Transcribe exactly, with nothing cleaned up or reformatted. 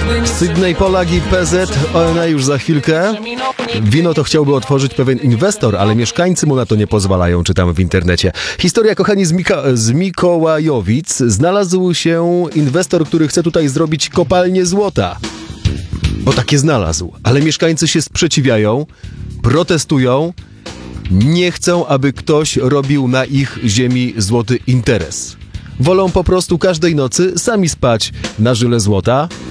Sydney Polak i P Z, ona już za chwilkę. Wino to chciałby otworzyć pewien inwestor, ale mieszkańcy mu na to nie pozwalają, czytamy w internecie. Historia, kochani, z, Mika- z Mikołajowic. Znalazł się inwestor, który chce tutaj zrobić kopalnię złota. Bo takie znalazł. Ale mieszkańcy się sprzeciwiają, protestują, nie chcą, aby ktoś robił na ich ziemi złoty interes. Wolą po prostu każdej nocy sami spać na żyle złota,